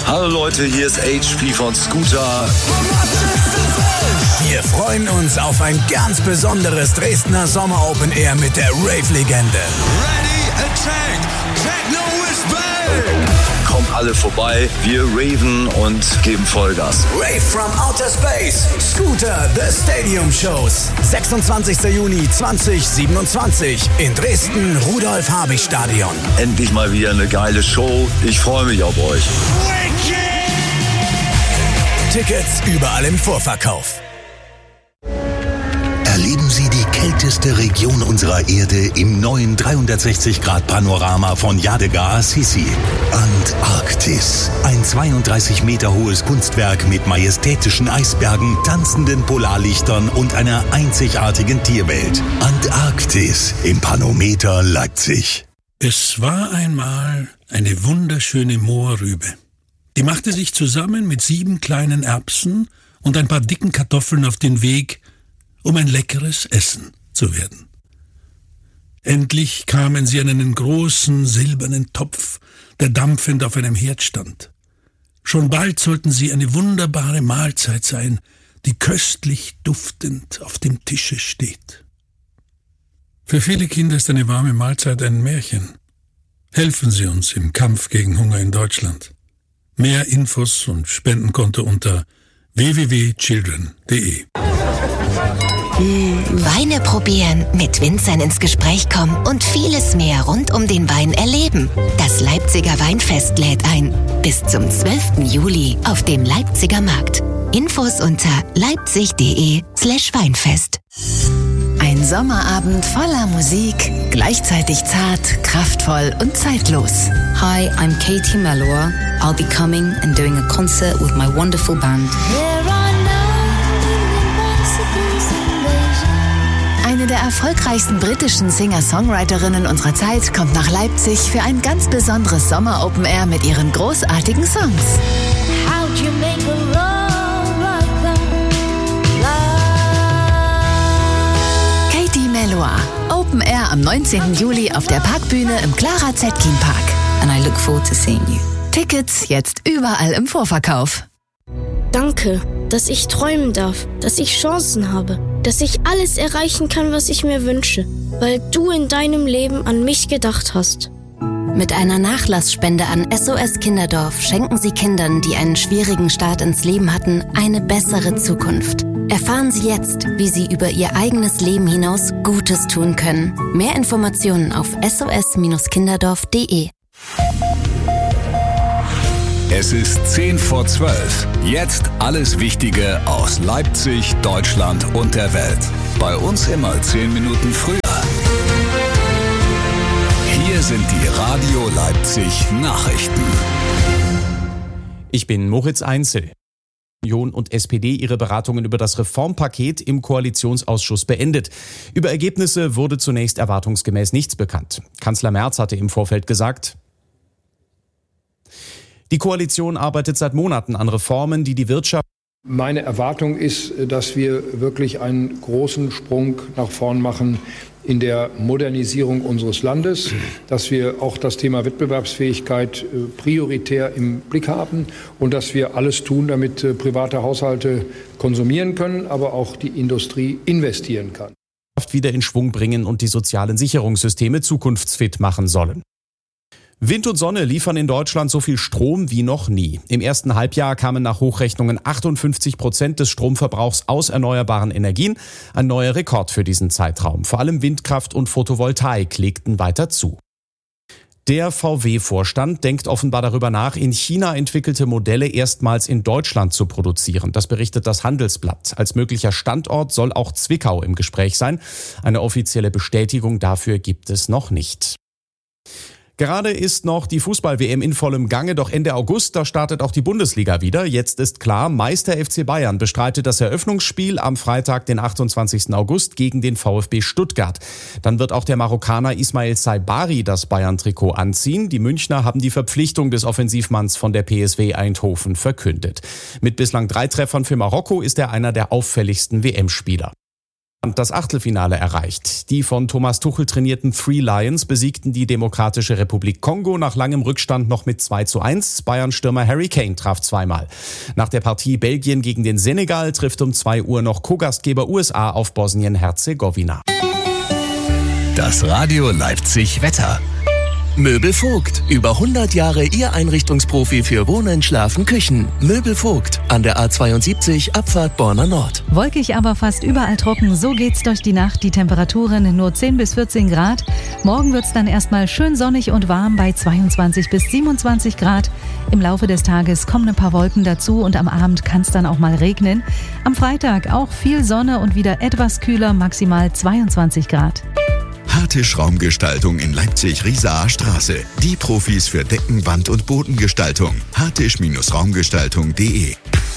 Hallo Leute, hier ist HP von Scooter. Wir freuen uns auf ein ganz besonderes Dresdner Sommer Open Air mit der Rave-Legende. Ready, attack, techno is back! Kommt alle vorbei, wir raven und geben Vollgas. Rave from Outer Space, Scooter, The Stadium Shows. 26. Juni 2027 in Dresden, Rudolf-Habich-Stadion. Endlich mal wieder eine geile Show. Ich freue mich auf euch. Tickets überall im Vorverkauf. Erleben Sie die kälteste Region unserer Erde im neuen 360-Grad-Panorama von Yadigar Assisi. Antarktis. Ein 32 Meter hohes Kunstwerk mit majestätischen Eisbergen, tanzenden Polarlichtern und einer einzigartigen Tierwelt. Antarktis im Panometer Leipzig. Es war einmal eine wunderschöne Moorrübe. Die machte sich zusammen mit 7 kleinen Erbsen und ein paar dicken Kartoffeln auf den Weg, um ein leckeres Essen zu werden. Endlich kamen sie an einen großen silbernen Topf, der dampfend auf einem Herd stand. Schon bald sollten sie eine wunderbare Mahlzeit sein, die köstlich duftend auf dem Tische steht. Für viele Kinder ist eine warme Mahlzeit ein Märchen. Helfen Sie uns im Kampf gegen Hunger in Deutschland. Mehr Infos und Spendenkonto unter www.children.de. Weine probieren, mit Winzern ins Gespräch kommen und vieles mehr rund um den Wein erleben. Das Leipziger Weinfest lädt ein. Bis zum 12. Juli auf dem Leipziger Markt. Infos unter leipzig.de/Weinfest. Ein Sommerabend voller Musik, gleichzeitig zart, kraftvoll und zeitlos. Hi, I'm Katie Melua. I'll be coming and doing a concert with my wonderful band. Eine der erfolgreichsten britischen Singer-Songwriterinnen unserer Zeit kommt nach Leipzig für ein ganz besonderes Sommer-Open-Air mit ihren großartigen Songs. Katie Melua, Open Air am 19. Juli auf der Parkbühne im Clara Zetkin Park. And I look forward to seeing you. Tickets jetzt überall im Vorverkauf. Danke, dass ich träumen darf, dass ich Chancen habe, dass ich alles erreichen kann, was ich mir wünsche, weil du in deinem Leben an mich gedacht hast. Mit einer Nachlassspende an SOS Kinderdorf schenken Sie Kindern, die einen schwierigen Start ins Leben hatten, eine bessere Zukunft. Erfahren Sie jetzt, wie Sie über Ihr eigenes Leben hinaus Gutes tun können. Mehr Informationen auf sos-kinderdorf.de. Es ist 11:10. Jetzt alles Wichtige aus Leipzig, Deutschland und der Welt. Bei uns immer 10 Minuten früher. Hier sind die Radio Leipzig Nachrichten. Ich bin Moritz Einzel. Union und SPD ihre Beratungen über das Reformpaket im Koalitionsausschuss beendet. Über Ergebnisse wurde zunächst erwartungsgemäß nichts bekannt. Kanzler Merz hatte im Vorfeld gesagt: Die Koalition arbeitet seit Monaten an Reformen, die die Wirtschaft... Meine Erwartung ist, dass wir wirklich einen großen Sprung nach vorn machen in der Modernisierung unseres Landes, dass wir auch das Thema Wettbewerbsfähigkeit prioritär im Blick haben und dass wir alles tun, damit private Haushalte konsumieren können, aber auch die Industrie investieren kann. ...wieder in Schwung bringen und die sozialen Sicherungssysteme zukunftsfit machen sollen. Wind und Sonne liefern in Deutschland so viel Strom wie noch nie. Im ersten Halbjahr kamen nach Hochrechnungen 58% des Stromverbrauchs aus erneuerbaren Energien. Ein neuer Rekord für diesen Zeitraum. Vor allem Windkraft und Photovoltaik legten weiter zu. Der VW-Vorstand denkt offenbar darüber nach, in China entwickelte Modelle erstmals in Deutschland zu produzieren. Das berichtet das Handelsblatt. Als möglicher Standort soll auch Zwickau im Gespräch sein. Eine offizielle Bestätigung dafür gibt es noch nicht. Gerade ist noch die Fußball-WM in vollem Gange, doch Ende August, da startet auch die Bundesliga wieder. Jetzt ist klar, Meister FC Bayern bestreitet das Eröffnungsspiel am Freitag, den 28. August gegen den VfB Stuttgart. Dann wird auch der Marokkaner Ismail Saibari das Bayern-Trikot anziehen. Die Münchner haben die Verpflichtung des Offensivmanns von der PSW Eindhoven verkündet. Mit bislang 3 Treffern für Marokko ist er einer der auffälligsten WM-Spieler. das Achtelfinale erreicht. Die von Thomas Tuchel trainierten Three Lions besiegten die Demokratische Republik Kongo nach langem Rückstand noch mit 2:1. Bayern-Stürmer Harry Kane traf zweimal. Nach der Partie Belgien gegen den Senegal trifft um 2 Uhr noch Co-Gastgeber USA auf Bosnien-Herzegowina. Das Radio Leipzig Wetter. Möbel Vogt. Über 100 Jahre Ihr Einrichtungsprofi für Wohnen, Schlafen, Küchen. Möbel Vogt. An der A72 Abfahrt Borna Nord. Wolkig, aber fast überall trocken. So geht's durch die Nacht. Die Temperaturen nur 10 bis 14 Grad. Morgen wird's dann erstmal schön sonnig und warm bei 22 bis 27 Grad. Im Laufe des Tages kommen ein paar Wolken dazu und am Abend kann's dann auch mal regnen. Am Freitag auch viel Sonne und wieder etwas kühler, maximal 22 Grad. Hartisch Raumgestaltung in Leipzig-Riesaer Straße. Die Profis für Decken, Wand- und Bodengestaltung. hartisch-raumgestaltung.de